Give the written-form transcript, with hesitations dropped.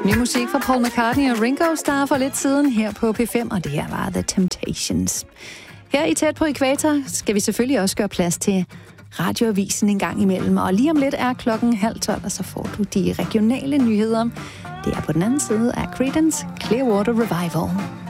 Ny musik fra Paul McCartney og Ringo Starr for lidt siden her på P5, og det her var The Temptations. Her i Tæt på Ækvator skal vi selvfølgelig også gøre plads til radioavisen en gang imellem, og lige om lidt er 11:30, og så får du de regionale nyheder. Det er på den anden side af Creedence Clearwater Revival.